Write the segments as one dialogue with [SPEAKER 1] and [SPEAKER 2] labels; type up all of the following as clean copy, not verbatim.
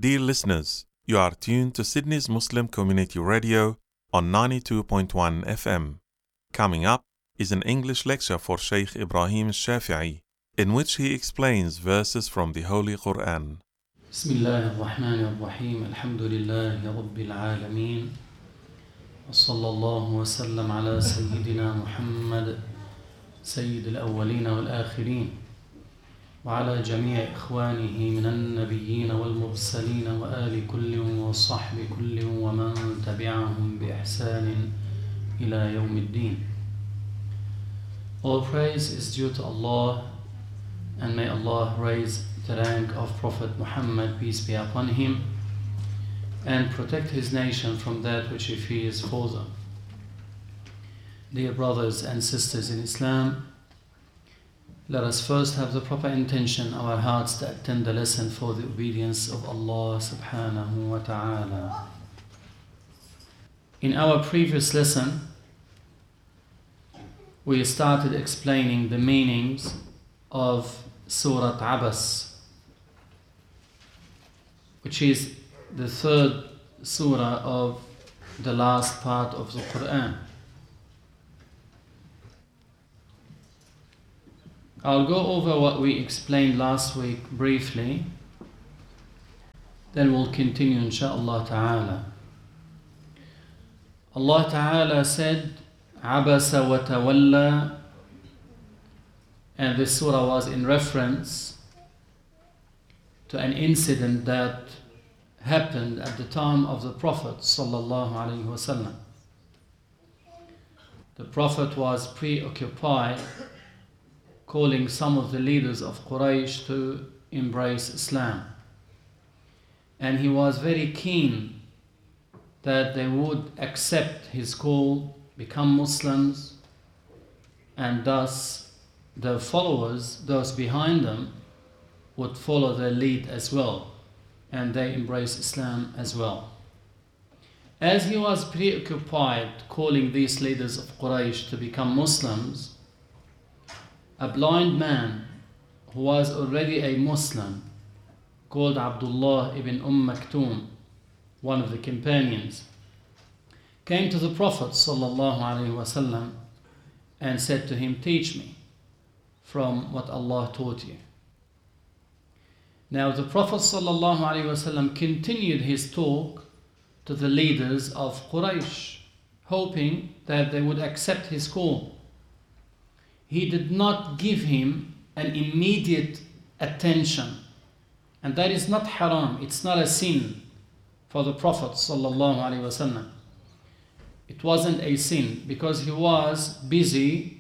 [SPEAKER 1] Dear listeners, you are tuned to Sydney's Muslim Community Radio on 92.1 FM. Coming up is an English lecture for Sheikh Ibrahim Shafi'i, in which he explains verses from the Holy Quran.
[SPEAKER 2] بسم الله الرحمن الرحيم الحمد لله رب العالمين وصلى الله وسلم على سيدنا محمد سيد الأولين والآخرين وعلى جميع إخوانه من النبيين والمرسلين وآل كل وصحب كل ومن تبعهم بإحسان إلى يوم الدين. All praise is due to Allah, and may Allah raise the rank of Prophet Muhammad, peace be upon him, and protect his nation from that which he fears for them. Dear brothers and sisters in Islam, let us first have the proper intention, our hearts, to attend the lesson for the obedience of Allah subhanahu wa ta'ala. In our previous lesson, we started explaining the meanings of Surah Abas, which is the third surah of the last part of the Quran. I'll go over what we explained last week briefly, then we'll continue insha'Allah ta'ala. Allah ta'ala said, Abasa wa tawalla, and this surah was in reference to an incident that happened at the time of the Prophet sallallahu alaihi wasallam. The Prophet was preoccupied calling some of the leaders of Quraysh to embrace Islam. And he was very keen that they would accept his call, become Muslims, and thus the followers, those behind them, would follow their lead as well, and they embrace Islam as well. As he was preoccupied calling these leaders of Quraysh to become Muslims, a blind man who was already a Muslim, called Abdullah ibn Maktoum, one of the companions, came to the Prophet sallallahu alaihi wasallam and said to him, "Teach me from what Allah taught you." Now the Prophet sallallahu alaihi wasallam continued his talk to the leaders of Quraysh, hoping that they would accept his call. He did not give him an immediate attention, and that is not haram, it's not a sin for the Prophet sallallahu alaihi wasallam. It wasn't a sin because he was busy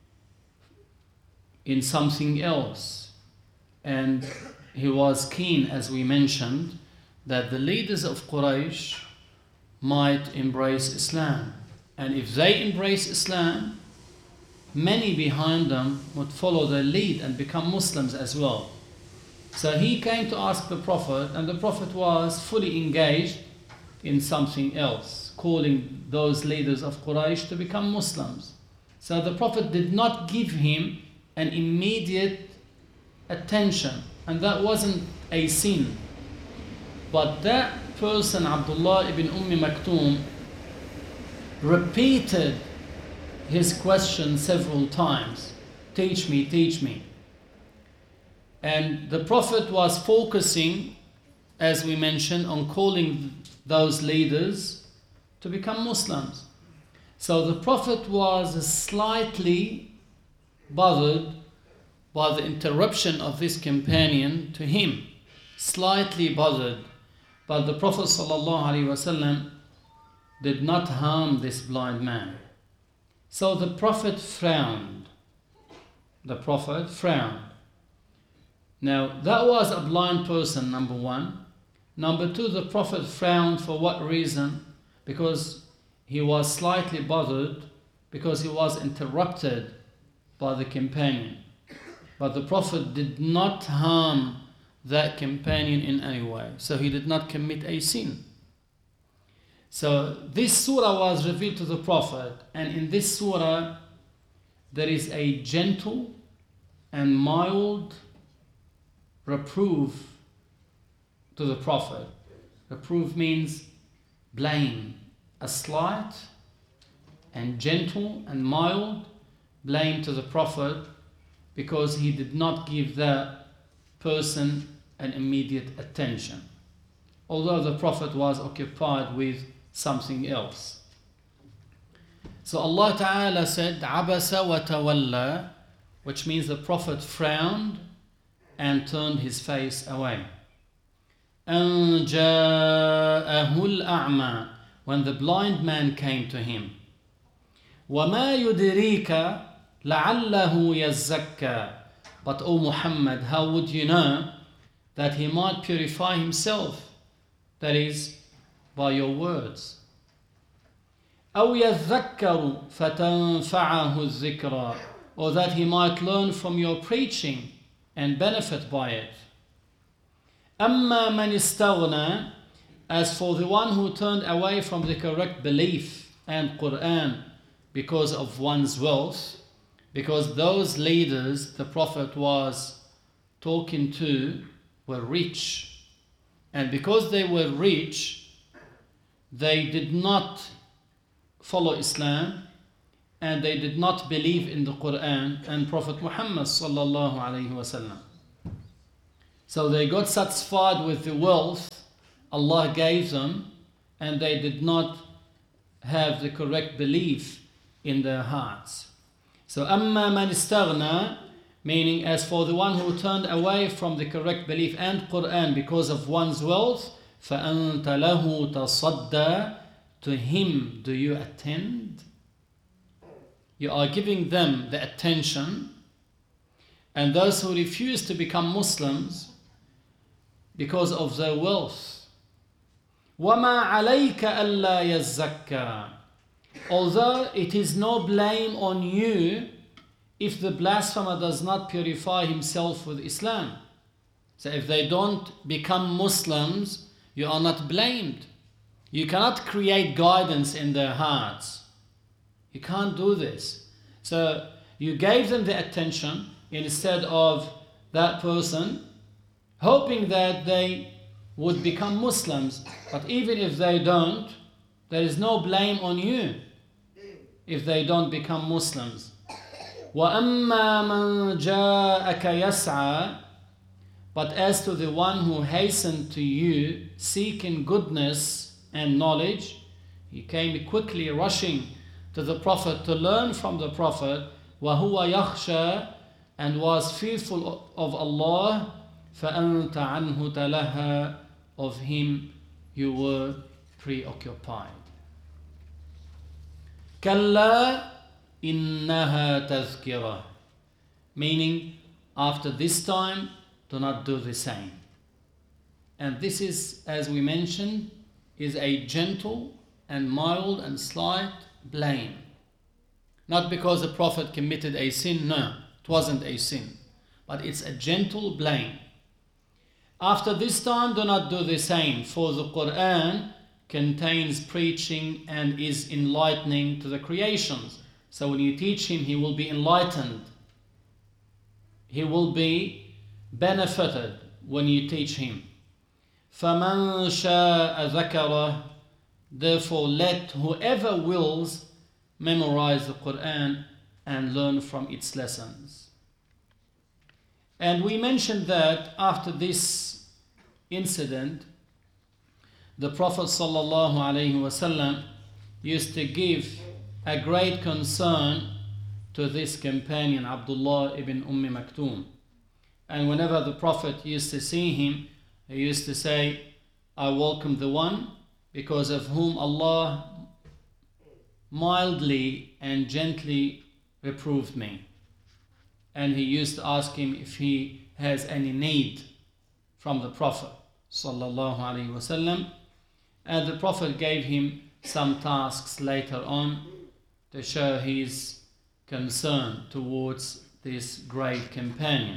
[SPEAKER 2] in something else, and he was keen, as we mentioned, that the leaders of Quraysh might embrace Islam, and if they embrace Islam, many behind them would follow their lead and become Muslims as well. So he came to ask the Prophet, and the Prophet was fully engaged in something else, calling those leaders of Quraysh to become Muslims. So the Prophet did not give him an immediate attention, and that wasn't a sin. But that person, Abdullah ibn Maktoum, repeated his question several times. Teach me, teach me. And the Prophet was focusing, as we mentioned, on calling those leaders to become Muslims. So the Prophet was slightly bothered by the interruption of this companion to him. Slightly bothered. But the Prophet ﷺ did not harm this blind man. So the Prophet frowned. The Prophet frowned. Now, that was a blind person, number one. Number two, the Prophet frowned for what reason? Because he was slightly bothered, because he was interrupted by the companion. But the Prophet did not harm that companion in any way. So he did not commit a sin. So this surah was revealed to the Prophet, and in this surah there is a gentle and mild reproof to to the Prophet. Reprove means blame, a slight and gentle and mild blame to the Prophet because he did not give that person an immediate attention, although the Prophet was occupied with something else. So Allah Ta'ala said, Abasa wa tawalla, which means the Prophet frowned and turned his face away. An ja'ahul a'ma, when the blind man came to him. وَمَا يُدْرِيكَ لَعَلَّهُ يَزَّكَّى. But O Muhammad, how would you know that he might purify himself? That is, by your words. أَوْ يَذَّكَّرُ فَتَنْفَعَهُ الذِّكْرَى, or that he might learn from your preaching and benefit by it. أَمَّا مَنِ اسْتَغْنَى, as for the one who turned away from the correct belief and Quran because of one's wealth, because those leaders the Prophet was talking to were rich, and because they were rich, they did not follow Islam and they did not believe in the Quran and Prophet Muhammad sallallahu alaihi wasallam. So they got satisfied with the wealth Allah gave them, and they did not have the correct belief in their hearts. So أَمَّا مَنِ اسْتَغْنَى, meaning as for the one who turned away from the correct belief and Quran because of one's wealth, فَأَنْتَ لَهُ تَصَدَّى, to him do you attend? You are giving them the attention, and those who refuse to become Muslims because of their wealth. وَمَا عَلَيْكَ أَلَّا يَزَّكَّى, although it is no blame on you if the blasphemer does not purify himself with Islam. So if they don't become Muslims, you are not blamed. You cannot create guidance in their hearts. You can't do this. So you gave them the attention instead of that person, hoping that they would become Muslims. But even if they don't, there is no blame on you if they don't become Muslims. وَأَمَّا مَنْ جَاءَكَ يَسْعَى, but as to the one who hastened to you seeking goodness and knowledge, he came quickly rushing to the Prophet to learn from the Prophet, وَهُوَ يَخْشَى, and was fearful of Allah, فَأَنْتَ عَنْهُ تَلَهَا, of him you were preoccupied. كَلَّا إِنَّهَا تَذْكِرَةٌ, meaning after this time do not do the same. And this is, as we mentioned, is a gentle and mild and slight blame. Not because the Prophet committed a sin, no, it wasn't a sin, but it's a gentle blame. After this time, do not do the same, for the Quran contains preaching and is enlightening to the creations. So when you teach him, he will be enlightened. He will be benefited when you teach him. فَمَنْ شَاءَ ذَكَرَهُ, therefore let whoever wills memorize the Quran and learn from its lessons. And we mentioned that after this incident, the Prophet ﷺ used to give a great concern to this companion, Abdullah ibn Maktoum. And whenever the Prophet used to see him, he used to say, I welcome the one because of whom Allah mildly and gently reproved me. And he used to ask him if he has any need from the Prophet sallallahu alaihi wasallam, and the Prophet gave him some tasks later on to show his concern towards this great companion.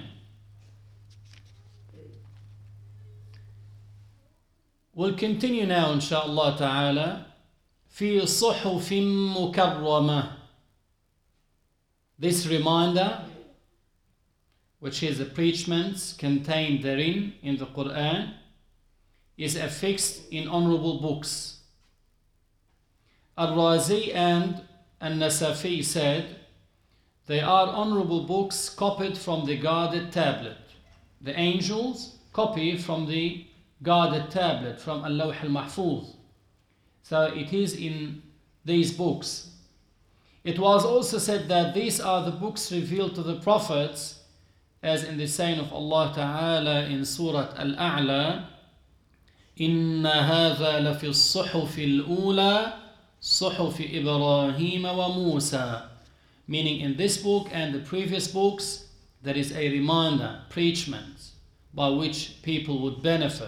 [SPEAKER 2] We'll continue now, inshaAllah ta'ala, في صحف مكرمة. This reminder, which is the preachments contained therein in the Quran, is affixed in honorable books. Al-Razi and An-Nasafi said, they are honorable books copied from the guarded tablet. The angels copy from the guarded tablet, from Al-Lawh al-Mahfuz. So it is in these books. It was also said that these are the books revealed to the prophets, as in the saying of Allah Ta'ala in Surah Al-A'la, إِنَّ هَذَا لَفِي الصُّحُفِ الْأُولَى صُحُفِ إِبْرَاهِيمَ وَمُوسَى. Meaning in this book and the previous books, there is a reminder, preachment, by which people would benefit.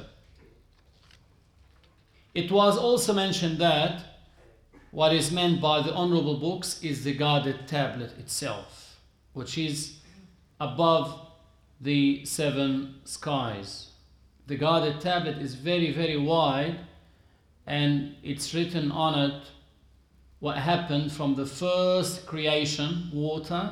[SPEAKER 2] It was also mentioned that what is meant by the honorable books is the guarded tablet itself, which is above the 7 skies. The guarded tablet is very, very wide, and it's written on it what happened from the first creation, water,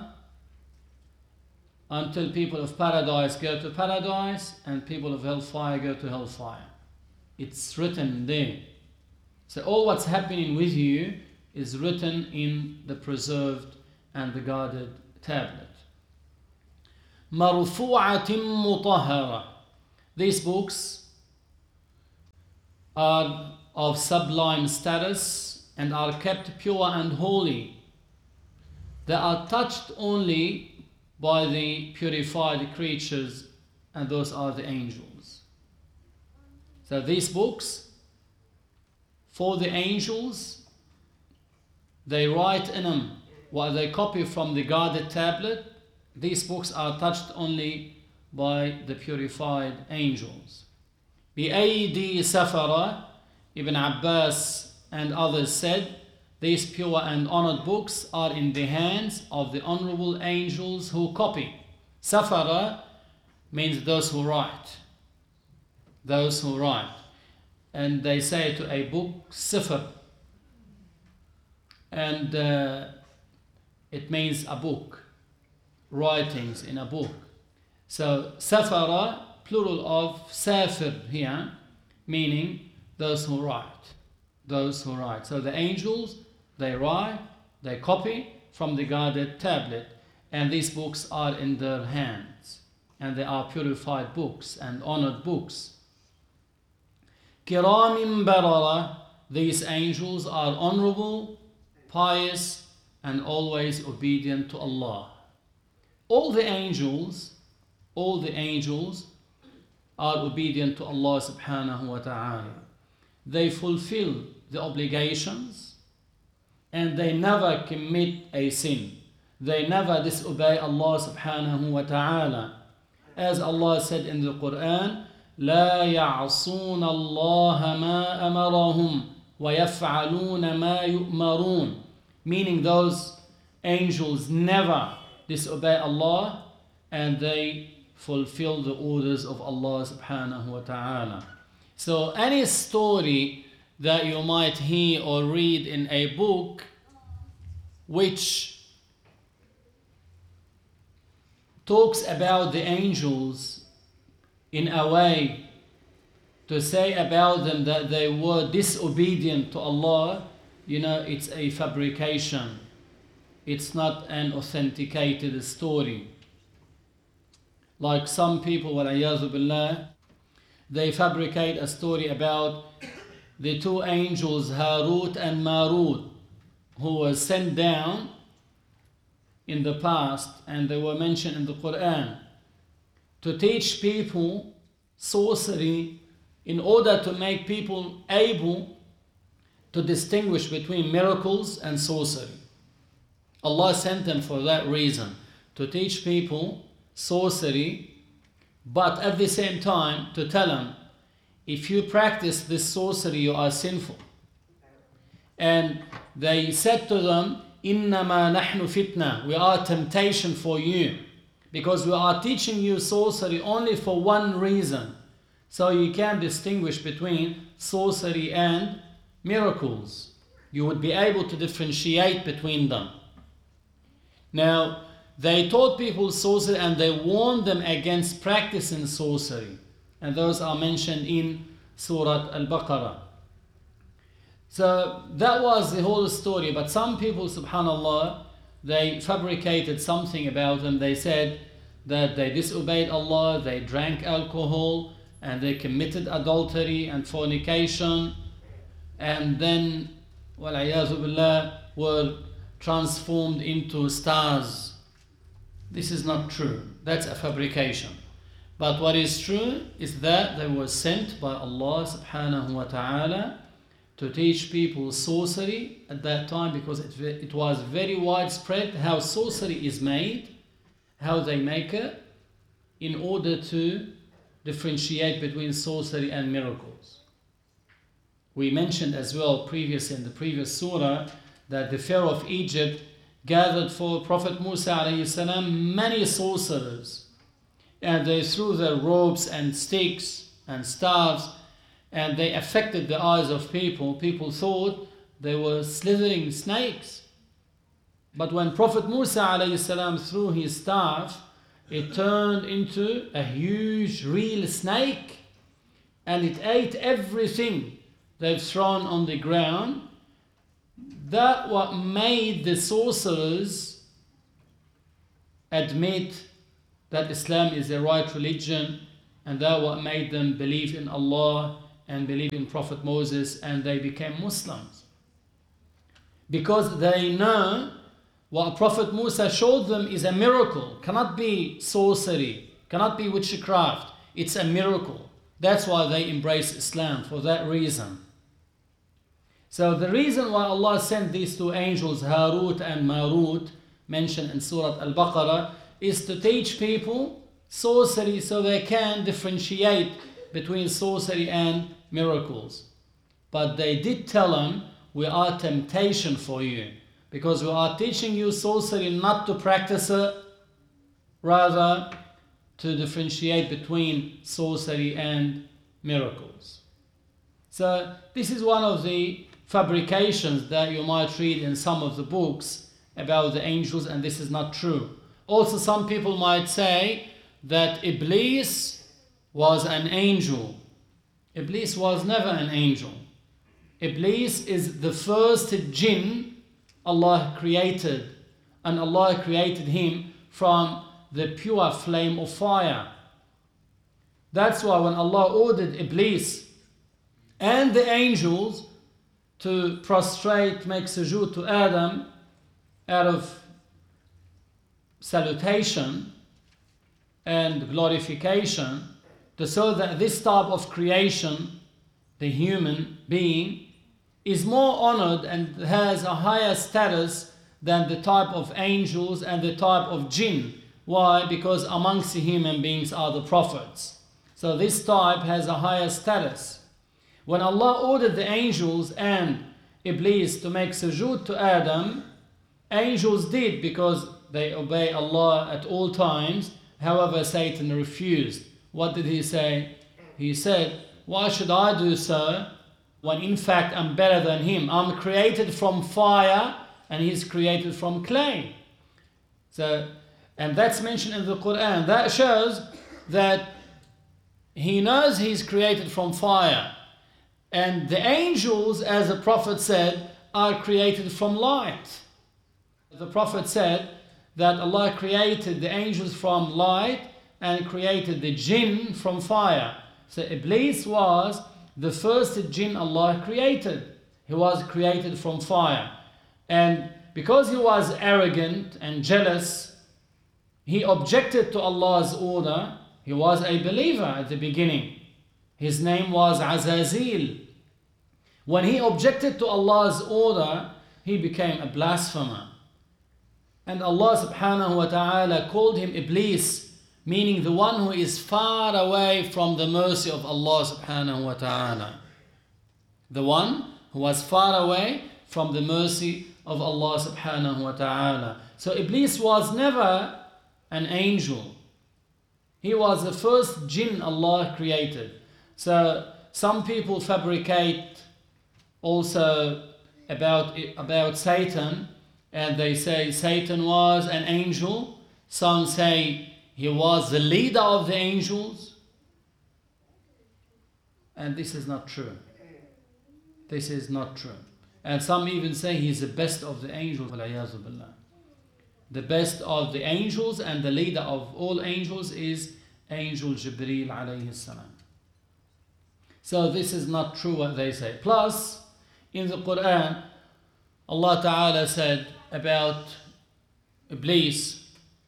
[SPEAKER 2] until people of paradise go to paradise and people of hellfire go to hellfire. It's written there. So all what's happening with you is written in the preserved and the guarded tablet. مَرْفُوعَةٍ مُطَهَّرَةٍ. These books are of sublime status and are kept pure and holy. They are touched only by the purified creatures, and those are the angels. So these books, for the angels, they write in them what they copy from the guarded tablet. These books are touched only by the purified angels. بِأَيْدِي سَفَرَةٍ. Ibn Abbas and others said, these pure and honored books are in the hands of the honorable angels who copy. Safara means those who write. Those who write. And they say to a book, sifr. And it means a book. Writings in a book. So safara, plural of safir here, meaning those who write. Those who write. So the angels, they write, they copy from the guarded tablet, and these books are in their hands, and they are purified books and honored books. Kiram barara. These angels are honorable, pious, and always obedient to Allah. All the angels are obedient to Allah subhanahu wa ta'ala. They fulfill the obligations, and they never commit a sin. They never disobey Allah subhanahu wa ta'ala. As Allah said in the Quran, لا يعصون الله ما أمرهم ويفعلون ما يؤمرون. Meaning those angels never disobey Allah, and they fulfill the orders of Allah subhanahu wa ta'ala. So any story that you might hear or read in a book which talks about the angels in a way to say about them that they were disobedient to Allah, it's a fabrication. It's not an authenticated story. Like some people, وَالْعِيَاذُ بِاللَّهِ, they fabricate a story about the 2 angels, Harut and Marut, who were sent down in the past, and they were mentioned in the Quran, to teach people sorcery in order to make people able to distinguish between miracles and sorcery. Allah sent them for that reason, to teach people sorcery, but at the same time to tell them, if you practice this sorcery, you are sinful. And they said to them, إِنَّمَا نَحْنُ فِتْنَةٌ. We are temptation for you, because we are teaching you sorcery only for one reason, so you can distinguish between sorcery and miracles. You would be able to differentiate between them. Now, they taught people sorcery, and they warned them against practicing sorcery. And those are mentioned in Surah Al-Baqarah. So that was the whole story. But some people, subhanallah, they fabricated something about them. They said that they disobeyed Allah, they drank alcohol, and they committed adultery and fornication, and then, wal-'iyadhu billah, were transformed into stars. This is not true. That's a fabrication. But what is true is that they were sent by Allah subhanahu wa ta'ala to teach people sorcery at that time, because it was very widespread how sorcery is made, how they make it, in order to differentiate between sorcery and miracles. We mentioned as well previously in the previous surah that the Pharaoh of Egypt gathered for Prophet Musa alayhi salam many sorcerers, and they threw their ropes and sticks and staves, and they affected the eyes of people. People thought they were slithering snakes. But when Prophet Musa alayhi salam threw his staff, it turned into a huge real snake, and it ate everything they've thrown on the ground. That what made the sorcerers admit that Islam is the right religion, and that what made them believe in Allah and believe in Prophet Moses, and they became Muslims. Because they know what Prophet Musa showed them is a miracle, cannot be sorcery, cannot be witchcraft, it's a miracle. That's why they embrace Islam, for that reason. So the reason why Allah sent these two angels, Harut and Marut, mentioned in Surah Al-Baqarah, is to teach people sorcery so they can differentiate between sorcery and miracles. But they did tell them, we are temptation for you, because we are teaching you sorcery not to practice it, rather to differentiate between sorcery and miracles. So this is one of the fabrications that you might read in some of the books about the angels, and this is not true. Also, some people might say that Iblis was an angel. Iblis was never an angel. Iblis is the first jinn Allah created, and Allah created him from the pure flame of fire. That's why when Allah ordered Iblis and the angels to prostrate, make sujood to Adam out of salutation and glorification, to show that this type of creation, the human being, is more honored and has a higher status than the type of angels and the type of jinn. Why? Because amongst the human beings are the prophets. So this type has a higher status. When Allah ordered the angels and Iblis to make sujood to Adam, angels did because they obey Allah at all times. However, Satan refused. What did he say? He said, why should I do so when in fact I'm better than him? I'm created from fire and he's created from clay. So, and that's mentioned in the Quran. That shows that he knows he's created from fire. And the angels, as the Prophet said, are created from light. The Prophet said that Allah created the angels from light and created the jinn from fire. So Iblis was the first jinn Allah created. He was created from fire. And because he was arrogant and jealous, he objected to Allah's order. He was a believer at the beginning. His name was Azazil. When he objected to Allah's order, he became a blasphemer. And Allah subhanahu wa ta'ala called him Iblis, meaning the one who is far away from the mercy of Allah subhanahu wa ta'ala. The one who was far away from the mercy of Allah subhanahu wa ta'ala. So Iblis was never an angel. He was the first jinn Allah created. So some people fabricate also about Satan, and they say Satan was an angel. Some say he was the leader of the angels. And this is not true. This is not true. And some even say he's the best of the angels. The best of the angels and the leader of all angels is Angel Jibreel alayhi salam. So this is not true what they say. Plus, in the Quran, Allah Ta'ala said about Iblis,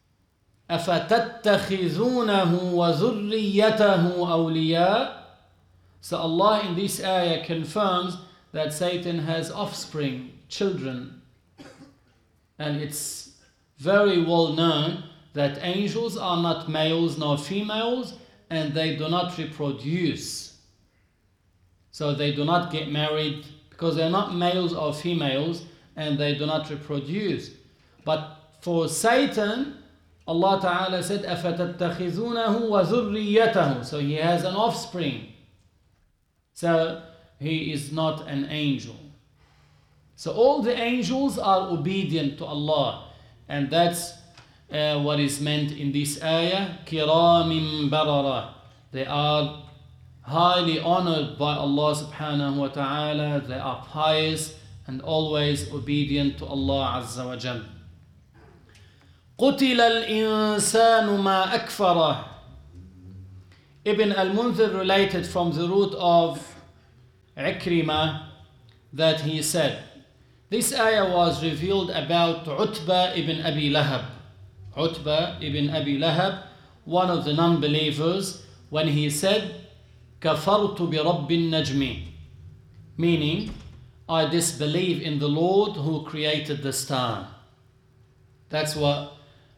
[SPEAKER 2] أَفَتَتَّخِذُونَهُ وَذُرِّيَّتَهُ أَوْلِيَاءَ. So Allah in this ayah confirms that Satan has offspring, children. And it's very well known that angels are not males nor females, and they do not reproduce. So they do not get married because they're not males or females, and they do not reproduce. But for Satan, Allah Ta'ala said, أَفَتَتَّخِذُونَهُ وَذُرِّيَّتَهُ. So he has an offspring. So he is not an angel. So all the angels are obedient to Allah. And that's what is meant in this ayah. كِرَامٍ بَرَرًا. They are highly honored by Allah subhanahu wa ta'ala. They are pious and always obedient to Allah Azza wa Jal. قُتِلَ الْإِنسَانُ مَا أَكْفَرَهُ. Ibn al-Munzir related from the root of Ikrimah that he said, this ayah was revealed about Utbah ibn Abi Lahab. Utbah ibn Abi Lahab, one of the non-believers, when he said, كَفَرْتُ بِرَبِّ النَّجْمِ, meaning, I disbelieve in the Lord who created the star. That's what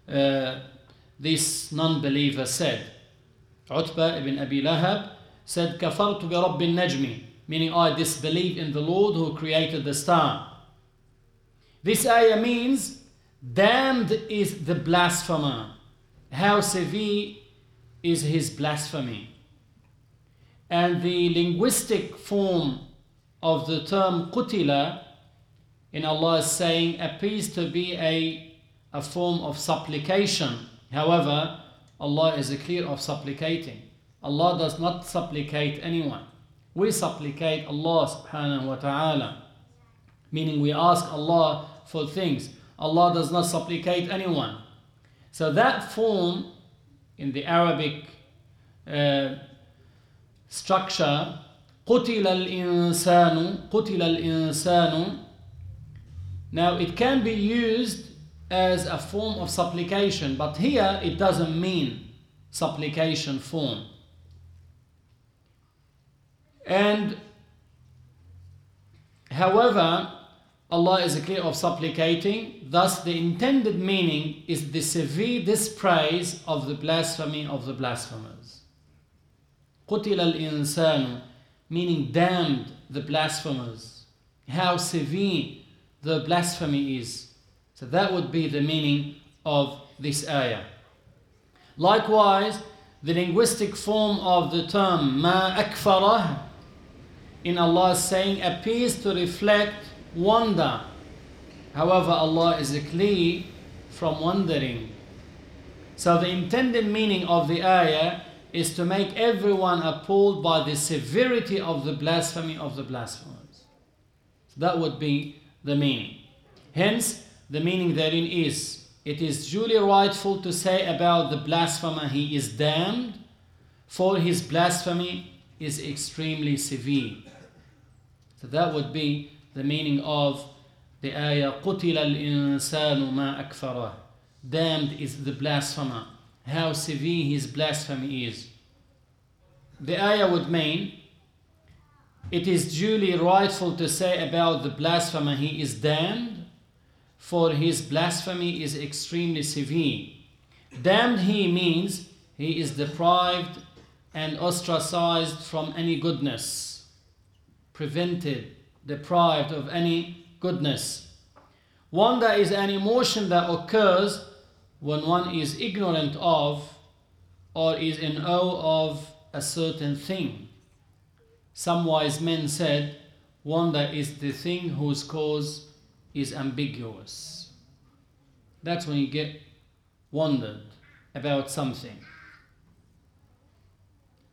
[SPEAKER 2] this non-believer said. Utbah ibn Abi Lahab said, كَفَرْتُ بِرَبِّ النَّجْمِ, meaning I disbelieve in the Lord who created the star. This ayah means, damned is the blasphemer. How severe is his blasphemy? And the linguistic form of the term qutila in Allah's saying appears to be a form of supplication. However, Allah is clear of supplicating. Allah does not supplicate anyone. We supplicate Allah subhanahu wa ta'ala, meaning we ask Allah for things. Allah does not supplicate anyone. So that form in the Arabic structure, قُتِلَ الْإِنسَانُ, now it can be used as a form of supplication, but here it doesn't mean supplication form. And however, Allah is clear of supplicating, thus the intended meaning is the severe dispraise of the blasphemy of the blasphemers. قُتِلَ الْإِنسَانُ, meaning damned the blasphemers. How severe the blasphemy is. So that would be the meaning of this ayah. Likewise, the linguistic form of the term مَا أَكْفَرَهُ in Allah's saying appears to reflect wonder. However, Allah is clear from wondering. So the intended meaning of the ayah is to make everyone appalled by the severity of the blasphemy of the blasphemers. So that would be the meaning. Hence, the meaning therein is, it is duly rightful to say about the blasphemer, he is damned, for his blasphemy is extremely severe. So that would be the meaning of the ayah, قُتِلَ الْإِنسَانُ مَا أَكْفَرَهُ. Damned is the blasphemer. How severe his blasphemy is. The ayah would mean, it is duly rightful to say about the blasphemer, he is damned, for his blasphemy is extremely severe. Damned he means he is deprived and ostracized from any goodness, prevented, deprived of any goodness. Wonder is an emotion that occurs when one is ignorant of or is in awe of a certain thing. Some wise men said, wonder is the thing whose cause is ambiguous. That's when you get wondered about something.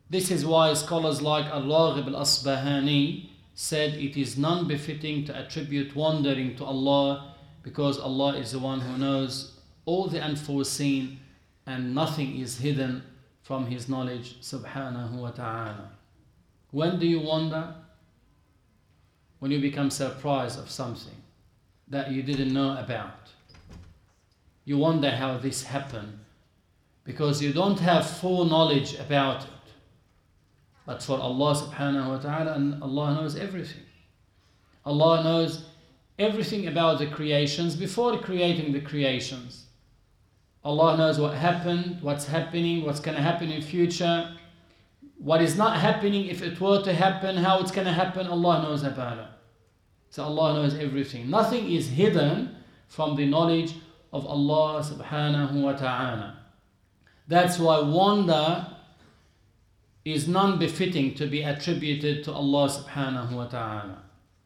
[SPEAKER 2] This is why scholars like Al-Raghib Al-Asbahani said it is non-befitting to attribute wandering to Allah, because Allah is the one who knows all the unforeseen and nothing is hidden from His knowledge subhanahu wa ta'ala. When do you wander? When you become surprised of something that you didn't know about. You wonder how this happened, because you don't have full knowledge about it. But for Allah subhanahu wa ta'ala, and Allah knows everything. Allah knows everything about the creations before creating the creations. Allah knows what happened, what's happening, what's going to happen in future, what is not happening if it were to happen, how it's going to happen. Allah knows about it. So Allah knows everything. Nothing is hidden from the knowledge of Allah subhanahu wa ta'ala. That's why wonder is non-befitting to be attributed to Allah subhanahu wa ta'ala.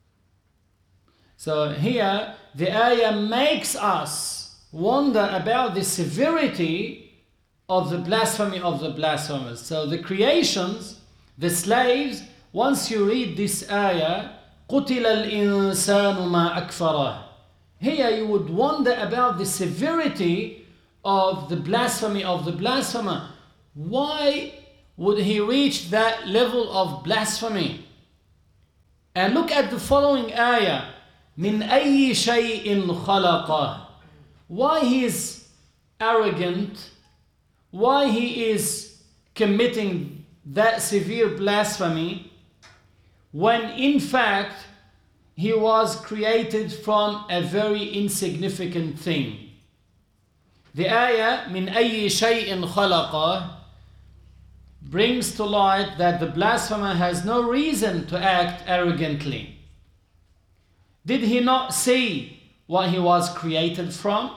[SPEAKER 2] So here the ayah makes us wonder about the severity of the blasphemy of the blasphemers. So the creations, the slaves, once you read this ayah, قُتِلَ الْإِنسَانُ مَا أَكْفَرَهُ. Here you would wonder about the severity of the blasphemy of the blasphemer. Why would he reach that level of blasphemy? And look at the following ayah. مِنْ أَيِّ شَيْءٍ خَلَقَهُ. Why he is arrogant, why he is committing that severe blasphemy, when in fact he was created from a very insignificant thing. The ayah مِنْ أَيِّ شَيْءٍ خَلَقَهُ brings to light that the blasphemer has no reason to act arrogantly. Did he not see what he was created from?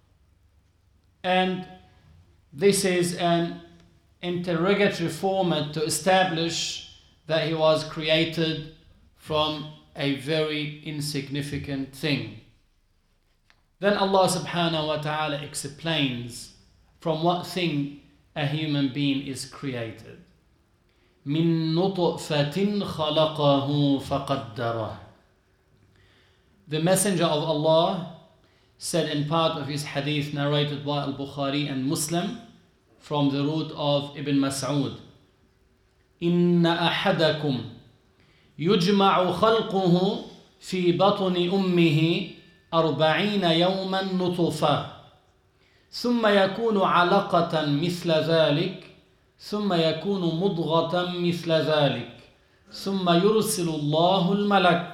[SPEAKER 2] And this is an interrogatory format to establish that he was created from a very insignificant thing. Then Allah subhanahu wa ta'ala explains from what thing a human being is created. مِن نُطْفَةٍ خَلَقَهُ فَقَدَّرَهُ. The Messenger of Allah said in part of his hadith narrated by Al-Bukhari and Muslim from the root of Ibn Mas'ud, إِنَّ أَحَدَكُمْ يُجْمَعُ خَلْقُهُ فِي بَطْنِ أُمِّهِ 40 يوما نطفة ثم يكون علقة مثل ذلك ثم يكون مضغة مثل ذلك ثم يرسل الله الملك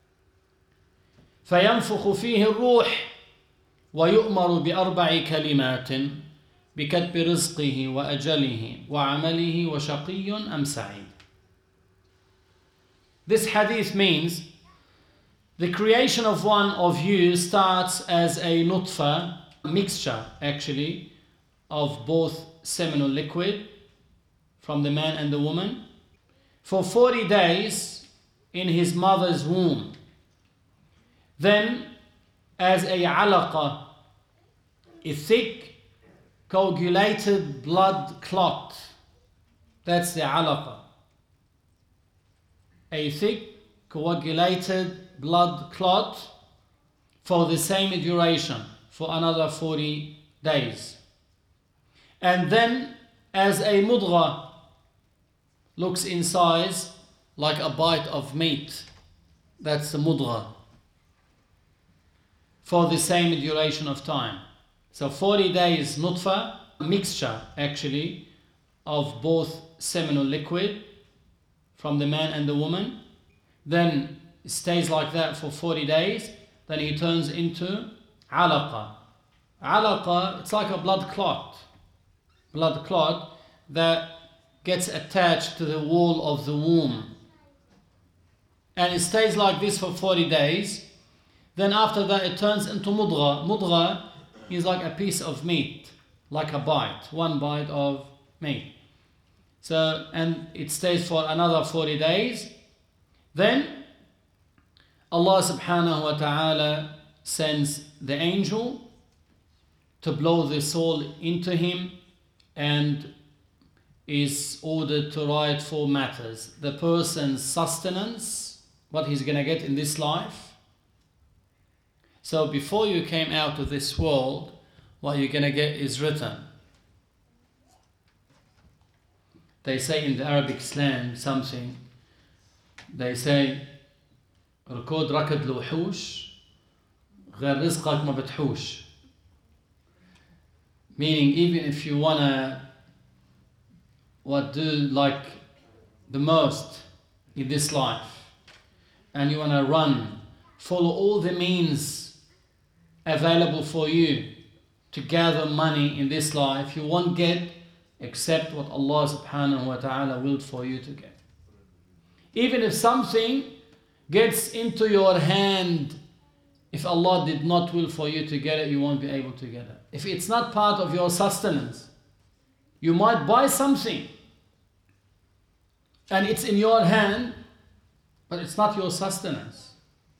[SPEAKER 2] فينفخ فيه الروح ويؤمر ب4 كلمات بكتب رزقه وأجله وعمله وشقي أم سعيد. This hadith means the creation of one of you starts as a nutfa, mixture actually of both seminal liquid from the man and the woman, for 40 days in his mother's womb. Then as a alaqa, a thick coagulated blood clot. That's the alaqa. A thick coagulated blood clot for the same duration, for another 40 days. And then as a mudgha, looks in size like a bite of meat. That's the mudgha. For the same duration of time. So 40 days nutfa, mixture actually of both seminal liquid from the man and the woman. Then it stays like that for 40 days. Then he turns into alaqa. Alaqa, it's like a blood clot. Blood clot that gets attached to the wall of the womb. And it stays like this for 40 days. Then after that it turns into mudgha. Mudgha is like a piece of meat, like a bite, one bite of meat. So, and it stays for another 40 days. Then Allah subhanahu wa ta'ala sends the angel to blow the soul into him, and is ordered to write 4 matters: the person's sustenance, what he's going to get in this life. So before you came out of this world, what you're going to get is written. They say in the Arabic slang something, they say ركود ركض الوحوش غير رزقك ما بتحوش. Meaning, even if you wanna do like the most in this life, and you wanna run, follow all the means available for you to gather money in this life, you won't get except what Allah subhanahu wa ta'ala willed for you to get. Even if something gets into your hand, if Allah did not will for you to get it, you won't be able to get it. If it's not part of your sustenance, you might buy something and it's in your hand, but it's not your sustenance.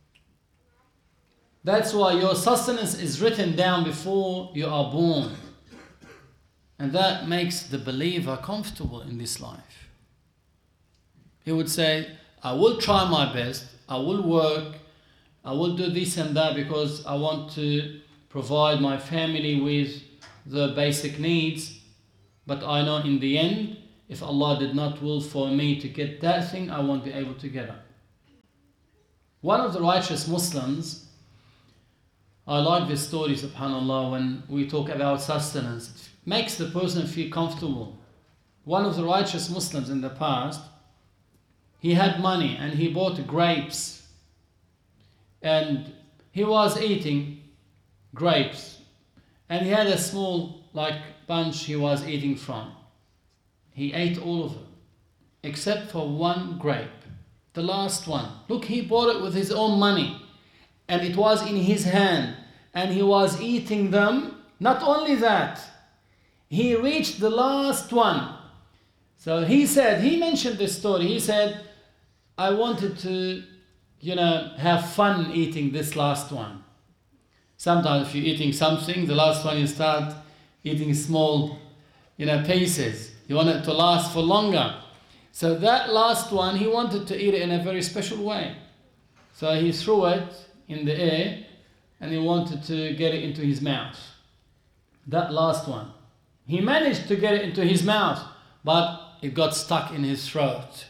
[SPEAKER 2] That's why your sustenance is written down before you are born. And that makes the believer comfortable in this life. He would say, I will try my best, I will work, I will do this and that because I want to provide my family with the basic needs. But I know in the end, if Allah did not will for me to get that thing, I won't be able to get it. One of the righteous Muslims, I like this story, subhanAllah, when we talk about sustenance. It makes the person feel comfortable. One of the righteous Muslims in the past, he had money and he bought grapes. And he was eating grapes. And he had a small bunch he was eating from. He ate all of them, except for one grape, the last one. Look, he bought it with his own money. And it was in his hand. And he was eating them. Not only that, he reached the last one. So he mentioned this story. He said, I wanted to, have fun eating this last one. Sometimes if you're eating something, the last one you start eating small, pieces. You want it to last for longer. So that last one, he wanted to eat it in a very special way. So he threw it in the air and he wanted to get it into his mouth. That last one. He managed to get it into his mouth, but it got stuck in his throat.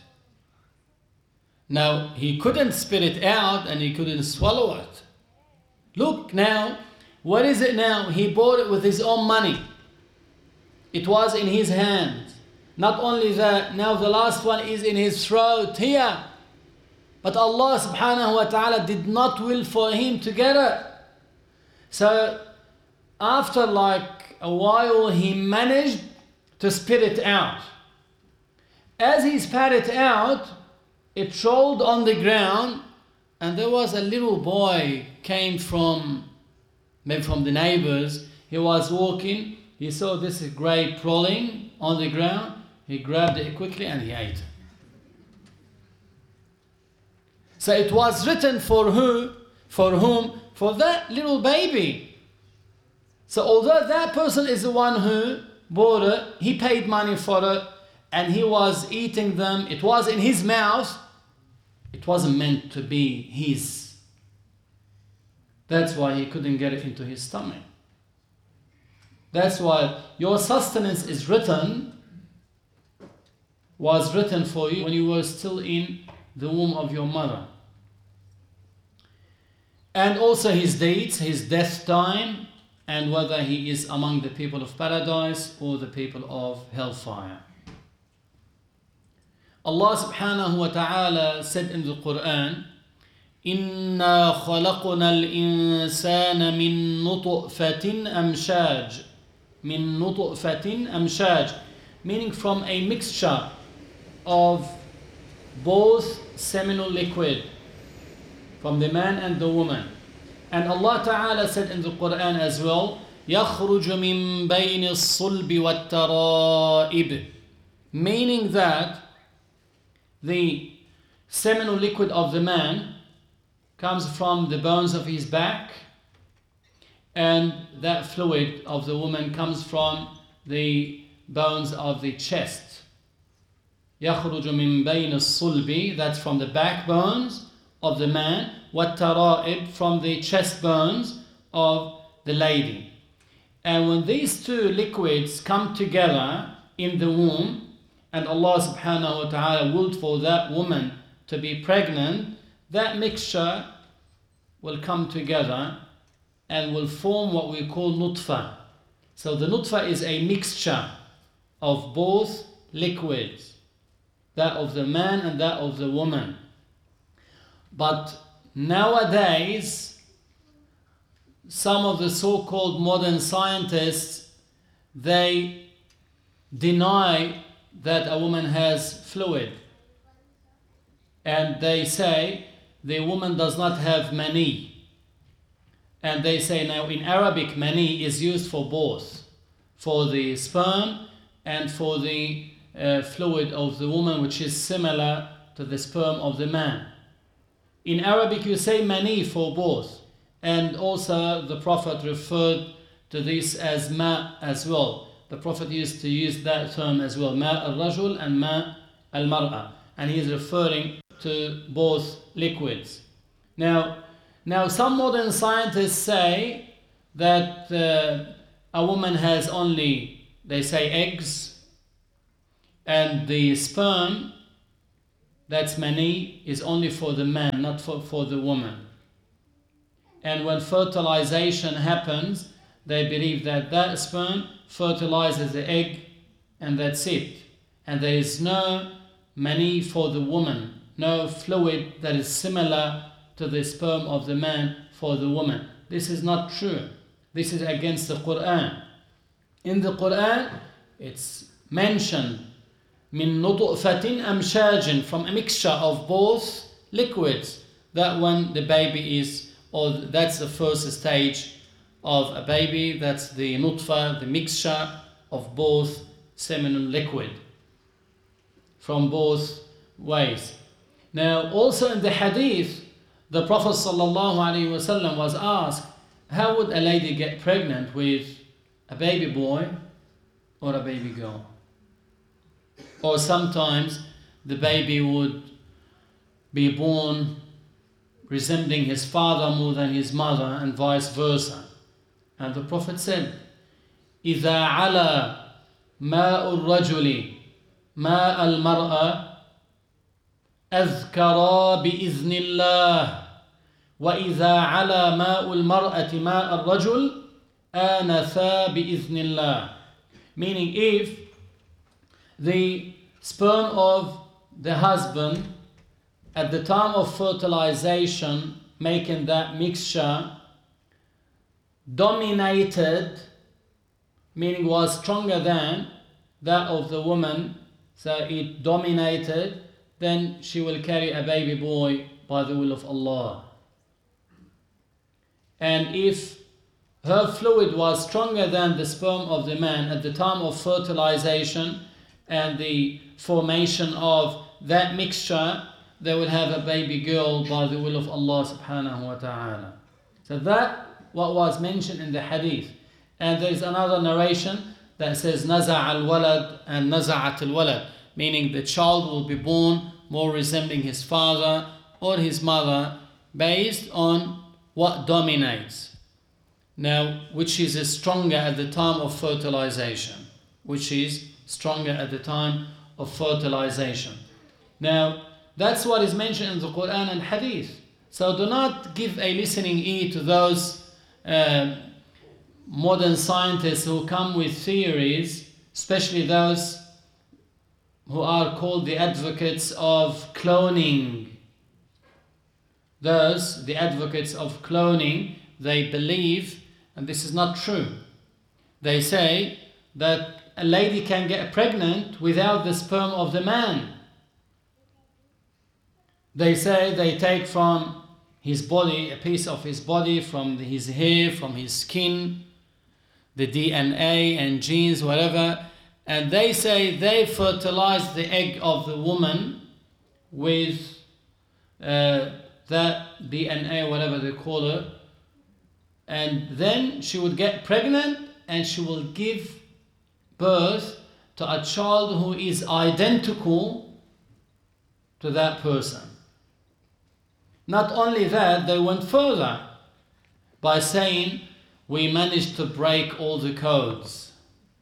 [SPEAKER 2] Now, he couldn't spit it out and he couldn't swallow it. Look now, what is it now? He bought it with his own money. It was in his hand. Not only that, now the last one is in his throat here. But Allah subhanahu wa ta'ala did not will for him to get it. So, after a while, he managed to spit it out. As he spat it out, it rolled on the ground, and there was a little boy came maybe from the neighbors. He was walking, he saw this grape rolling on the ground, he grabbed it quickly and he ate it. So it was written for who? For whom? For that little baby. So although that person is the one who bought it, he paid money for it, and he was eating them, it was in his mouth, it wasn't meant to be his. That's why he couldn't get it into his stomach. That's why your sustenance was written for you when you were still in the womb of your mother. And also his dates, his death time, and whether he is among the people of paradise or the people of hellfire. Allah subhanahu wa ta'ala said in the Quran, إِنَّا خَلَقْنَا الْإِنسَانَ مِن نُطْفَةٍ أَمْشَاجٍ مِن نُطْفَةٍ أَمْشَاجٍ, meaning from a mixture of both seminal liquid, from the man and the woman. And Allah Ta'ala said in the Quran as well, يَخْرُجُ مِن بَيْنِ الصُّلْبِ وَالتَّرَائِبِ, meaning that the seminal liquid of the man comes from the bones of his back, and that fluid of the woman comes from the bones of the chest. يخرج من بين الصلب, that's from the backbones of the man, والترائب, from the chest bones of the lady. And when these two liquids come together in the womb, and Allah subhanahu wa ta'ala willed for that woman to be pregnant, that mixture will come together and will form what we call nutfa. So the nutfa is a mixture of both liquids, that of the man and that of the woman. But nowadays, some of the so-called modern scientists, they deny that a woman has fluid. And they say the woman does not have mani. And they say now in Arabic mani is used for both, for the sperm and for the fluid of the woman, which is similar to the sperm of the man. In Arabic you say mani for both. And also the Prophet referred to this as ma as well. The Prophet used to use that term as well, ma al-rajul and ma al-mar'a. And he's referring to both liquids. Now some modern scientists say that a woman has only, they say, eggs, and the sperm, that's mani, is only for the man, not for the woman. And when fertilization happens, they believe that that sperm fertilizes the egg and that's it. And there is no mani for the woman, no fluid that is similar to the sperm of the man for the woman. This is not true. This is against the Quran. In the Quran, it's mentioned min nutfatin amshajin, from a mixture of both liquids, that when the baby is, or that's the first stage of a baby, that's the nutfa, the mixture of both seminal liquid from both ways. Now also in the hadith, the Prophet ﷺ was asked, how would a lady get pregnant with a baby boy or a baby girl? Or sometimes the baby would be born resembling his father more than his mother, and vice versa. And the Prophet said, إِذَا عَلَى مَاءُ الرَّجُلِ مَاءَ الْمَرْأَةِ أَذْكَرَا بِإِذْنِ اللَّهِ وَإِذَا عَلَى مَاءُ الْمَرْأَةِ مَاءَ الرَّجُلِ آنَثَا بِإِذْنِ اللَّهِ. Meaning, if the sperm of the husband at the time of fertilization, making that mixture, dominated, meaning was stronger than that of the woman, so it dominated, then she will carry a baby boy by the will of Allah. And if her fluid was stronger than the sperm of the man at the time of fertilization and the formation of that mixture, they will have a baby girl by the will of Allah subhanahu wa ta'ala. So that what was mentioned in the hadith. And there is another narration that says naza' al-walad and naza'at al-walad, meaning the child will be born more resembling his father or his mother based on what dominates. Now, which is stronger at the time of fertilization. Which is stronger at the time of fertilization. Now, that's what is mentioned in the Quran and Hadith. So do not give a listening ear to those modern scientists who come with theories, especially those who are called the advocates of cloning. Those, the advocates of cloning, they believe, and this is not true, they say that a lady can get pregnant without the sperm of the man. They say they take from his body, a piece of his body, from his hair, from his skin, the DNA and genes, whatever, and they say they fertilize the egg of the woman with that DNA, whatever they call it, and then she would get pregnant and she will give birth to a child who is identical to that person. Not only that, they went further by saying, we managed to break all the codes.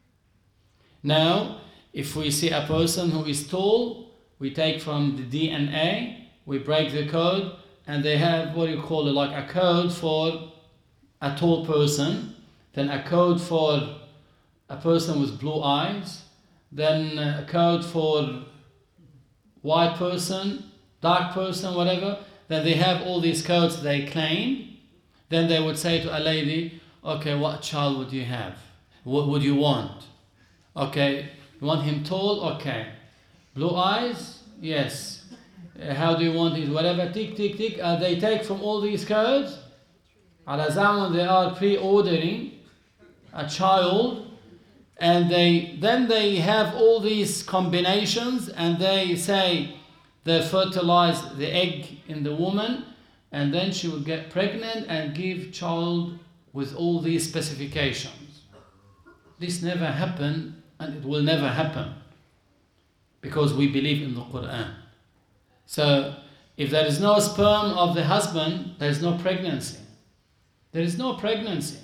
[SPEAKER 2] Now, if we see a person who is tall, we take from the DNA, we break the code, and they have what you call it, like a code for a tall person, then a code for a person with blue eyes, then a code for white person, dark person, whatever. Then they have all these codes they claim. Then they would say to a lady, okay, what child would you have? What would you want? Okay, you want him tall? Okay. Blue eyes? Yes. How do you want it? Whatever, tick, tick, tick. They take from all these codes. Ala zaman they are pre-ordering a child, and then they have all these combinations, and they say they fertilize the egg in the woman, and then she will get pregnant and give child with all these specifications. This never happened, and it will never happen, because we believe in the Quran. So if there is no sperm of the husband, there is no pregnancy. There is no pregnancy.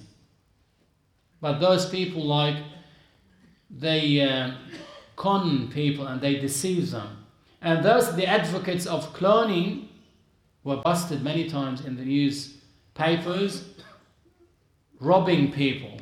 [SPEAKER 2] But those people, like, they con people and they deceive them. And thus the advocates of cloning were busted many times in the newspapers, robbing people,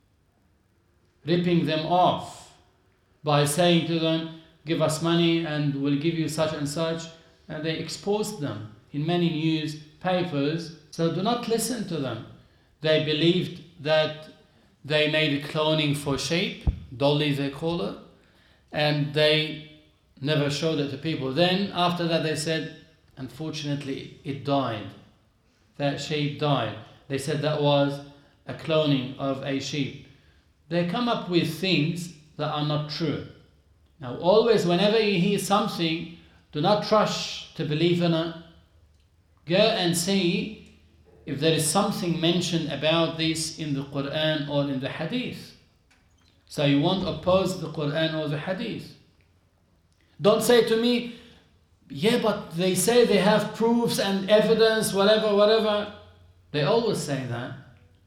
[SPEAKER 2] ripping them off by saying to them, give us money and we'll give you such and such. And they exposed them in many newspapers. So do not listen to them. They believed that they made cloning for shape, dolly they call it, and they never showed it to people. Then after that they said, unfortunately it died. That sheep died. They said that was a cloning of a sheep. They come up with things that are not true. Now always whenever you hear something, do not rush to believe in it. Go and see if there is something mentioned about this in the Quran or in the Hadith. So you won't oppose the Quran or the Hadith. Don't say to me, yeah, but they say they have proofs and evidence, whatever. They always say that.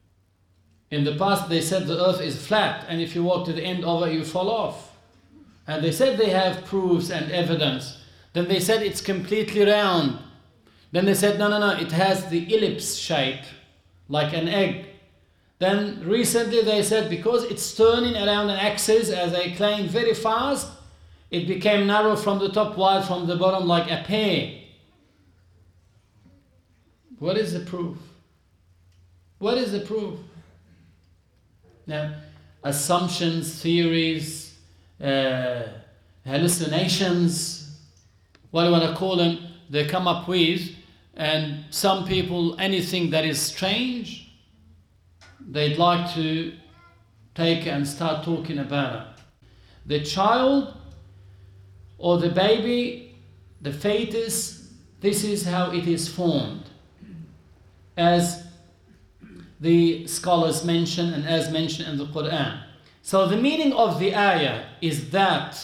[SPEAKER 2] In the past they said the earth is flat, and if you walk to the end of it, you fall off. And they said they have proofs and evidence. Then they said it's completely round. Then they said, no, it has the ellipse shape, like an egg. Then recently they said because it's turning around an axis, as they claim, very fast, it became narrow from the top, wide from the bottom, like a pear. What is the proof? What is the proof? Now, assumptions, theories, hallucinations, what do you want to call them, they come up with, and some people, anything that is strange, they'd like to take and start talking about it. The child or the baby, the fetus, this is how it is formed. As the scholars mention and as mentioned in the Quran. So the meaning of the ayah is that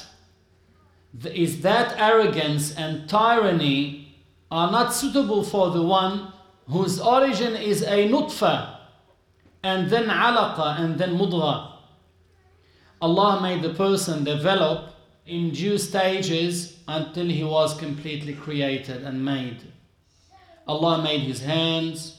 [SPEAKER 2] arrogance and tyranny are not suitable for the one whose origin is a nutfa, and then alaqa, and then mudgha. Allah made the person develop in due stages until he was completely created and made. Allah made his hands,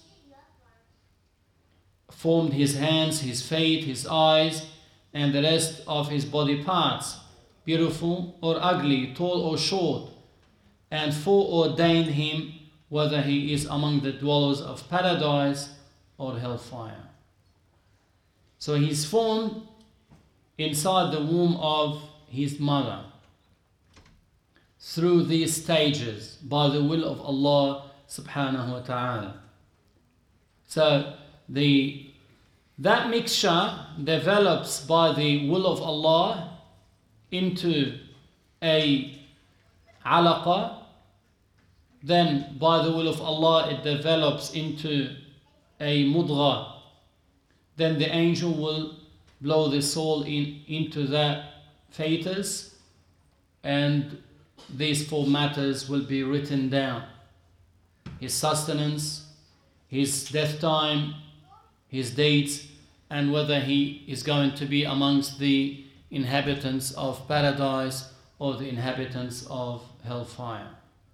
[SPEAKER 2] formed his hands, his feet, his eyes, and the rest of his body parts, beautiful or ugly, tall or short, and foreordained him whether he is among the dwellers of paradise or hellfire. So he's formed inside the womb of his mother through these stages by the will of Allah subhanahu wa ta'ala. So that mixture develops by the will of Allah into a alaqa. Then by the will of Allah it develops into a mudgha. Then the angel will blow the soul into that fetus, and these 4 matters will be written down: his sustenance, his death time, his deeds, and whether he is going to be amongst the inhabitants of paradise or the inhabitants of hellfire.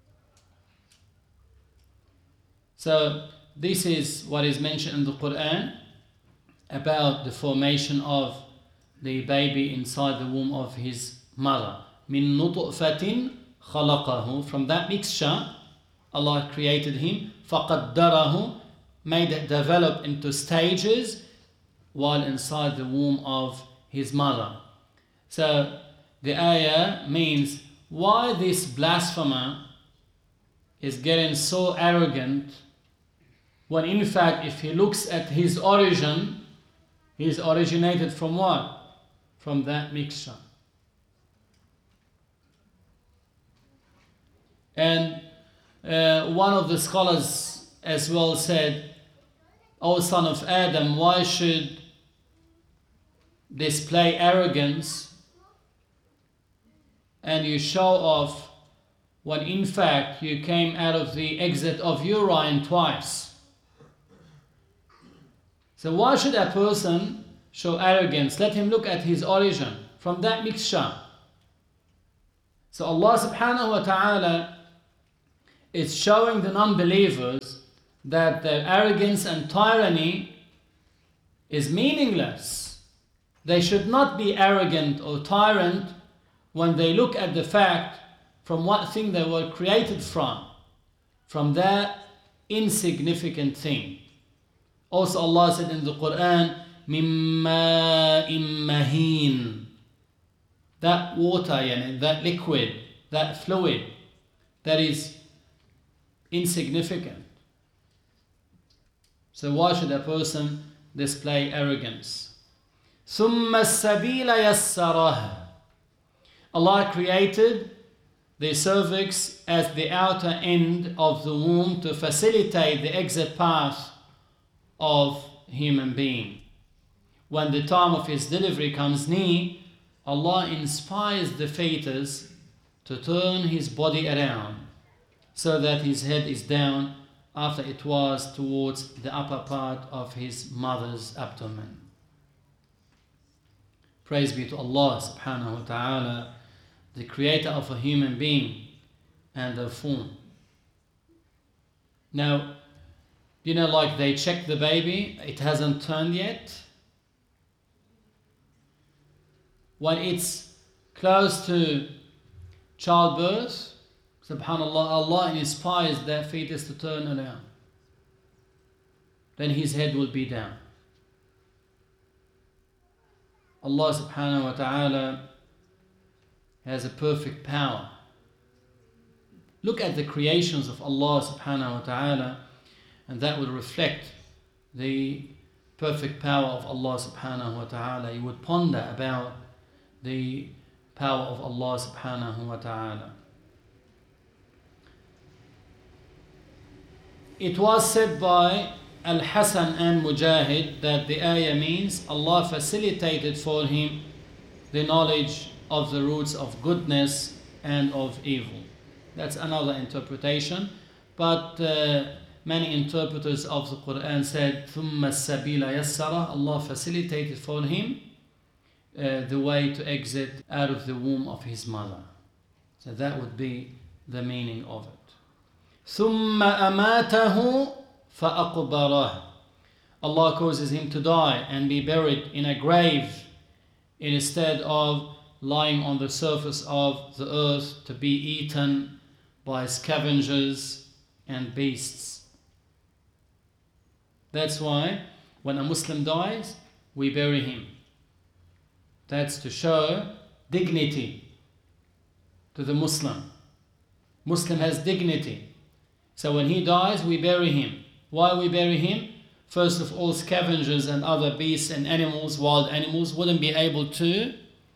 [SPEAKER 2] So this is what is mentioned in the Quran about the formation of the baby inside the womb of his mother. Min nutfatin khalaqahu. From that mixture, Allah created him. فَقَدَّرَهُ. Made it develop into stages while inside the womb of his mother. So the ayah means why this blasphemer is getting so arrogant, when in fact if he looks at his origin, he is originated from what? From that mixture. And one of the scholars as well said, O son of Adam, why should display arrogance and you show off when in fact you came out of the exit of urine twice? So why should a person show arrogance? Let him look at his origin from that mixture. So Allah subhanahu wa ta'ala is showing the non-believers that their arrogance and tyranny is meaningless. They should not be arrogant or tyrant when they look at the fact from what thing they were created from that insignificant thing. Also Allah said in the Quran, مِمَّا إِمَّهِينَ. That water, that liquid, that fluid, that is insignificant. So why should a person display arrogance? ثُمَّ السَّبِيلَ يَسَّرَهُ. Allah created the cervix as the outer end of the womb to facilitate the exit path of human being. When the time of his delivery comes near, Allah inspires the fetus to turn his body around so that his head is down after it was towards the upper part of his mother's abdomen. Praise be to Allah subhanahu wa ta'ala, the creator of a human being and their form. Now, like they check the baby, it hasn't turned yet. When it's close to childbirth, subhanallah, Allah inspires that fetus to turn around. Then his head will be down. Allah subhanahu wa ta'ala has a perfect power. Look at the creations of Allah subhanahu wa ta'ala, and that will reflect the perfect power of Allah subhanahu wa ta'ala. You would ponder about the power of Allah subhanahu wa ta'ala. It was said by Al-Hasan and Mujahid that the ayah means Allah facilitated for him the knowledge of the roots of goodness and of evil. That's another interpretation, but many interpreters of the Quran said ثُمَّ السَّبِيلَ يَسَّرَهُ. Allah facilitated for him the way to exit out of the womb of his mother. So that would be the meaning of it. ثُمَّ أَمَاتَهُ فَأَقْبَرَهُ. Allah causes him to die and be buried in a grave instead of lying on the surface of the earth to be eaten by scavengers and beasts. That's why when a Muslim dies, we bury him. That's to show dignity to the Muslim. Muslim has dignity. So when he dies, we bury him. Why we bury him? First of all, scavengers and other beasts and animals, wild animals, wouldn't be able to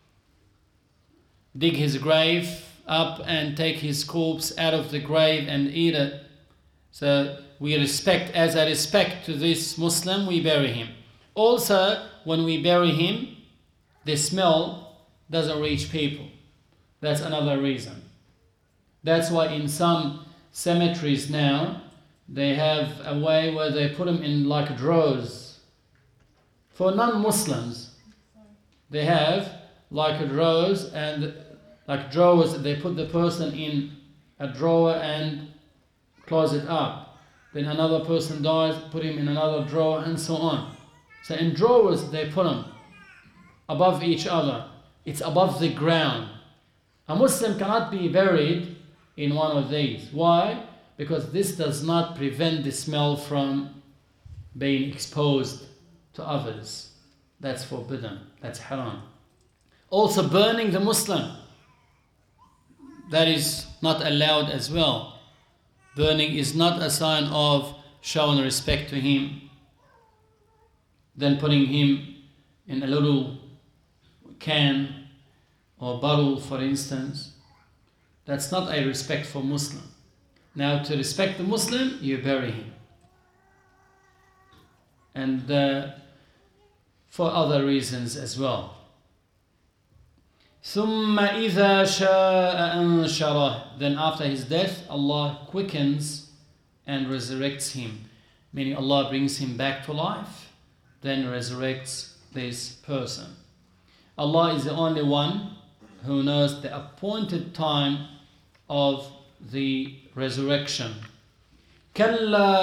[SPEAKER 2] dig his grave up and take his corpse out of the grave and eat it. So as a respect to this Muslim, we bury him. Also, when we bury him, the smell doesn't reach people. That's another reason. That's why in some cemeteries now, they have a way where they put them in like drawers. For non-Muslims, they have like drawers, and like drawers, they put the person in a drawer and close it up. Then another person dies, put him in another drawer, and so on. So in drawers, they put them above each other. It's above the ground. A Muslim cannot be buried in one of these. Why? Because this does not prevent the smell from being exposed to others. That's forbidden. That's haram. Also burning the Muslim. That is not allowed as well. Burning is not a sign of showing respect to him. Then putting him in a little can or bottle, for instance. That's not a respect for Muslim. Now, to respect the Muslim, you bury him. And for other reasons as well. ثُمَّ إِذَا شَاءَ أَنْشَرَهُ. Then after his death, Allah quickens and resurrects him. Meaning Allah brings him back to life, then resurrects this person. Allah is the only one who knows the appointed time of the resurrection. كَلَّا